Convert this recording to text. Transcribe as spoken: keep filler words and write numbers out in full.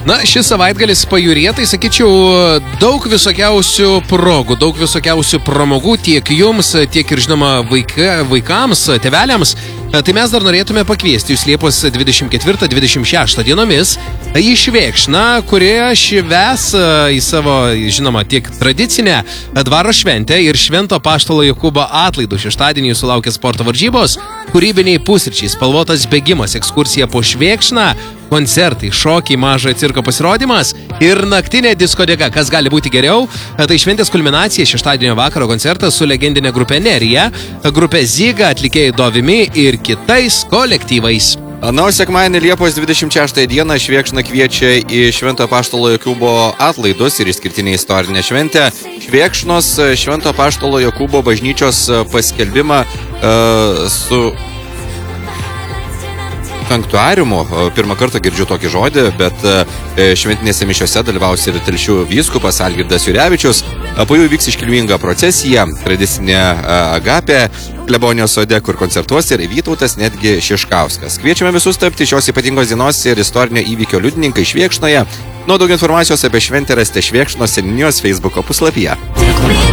Na, šis savaitgalis pajūrė, tai sakyčiau, daug visokiausių progų, daug visokiausių pramogų tiek jums, tiek ir, žinoma, vaika, vaikams, tėveliams. Tai mes dar norėtume pakviesti jūs Liepos dvidešimt ketvirtą dvidešimt šeštą dienomis į Švėkšną, kurie švęs į savo, žinoma, tiek tradicinę dvaro šventę ir Švento Apaštalo Jokūbo atlaidų. Šeštadienį jūsų laukia sporto varžybos, kūrybiniai pusryčiai, spalvotas bėgimas, ekskursija po Švėkšną, koncertai, šokiai, mažojo cirko pasirodymas ir naktinė diskoteka. Kas gali būti geriau? Tai šventės kulminacija šeštadienio vakaro koncertas su legendinė grupė Nerija, grupė Zyga, atlikėjai Dovimi ir kitais kolektyvais. Na, o sekmadienį Liepos dvidešimt šeštąją dieną Švėkšna kviečia į Švento Apaštalo Jokūbo atlaidus ir išskirtinę istorinę šventę. Švėkšnos Švento Apaštalo Jokūbo bažnyčios paskelbimą uh, su sanktuariumu. Pirmą kartą girdžiu tokį žodį, bet šventinėse mišiose dalyvaus ir Telšių vyskupas Algirdas Jurevičius. Po jų vyks iškilminga procesija, tradicinė agapė klebonijos sode, kur koncertuos ir Vytautas netgi Šiškauskas. Kviečiame visus tapti šios ypatingos dienos ir istorinio įvykio liudininkai Švėkšnoje. Nuo daug informacijos apie šventę rasite Švėkšnos seniūnijos Facebooko puslapyje.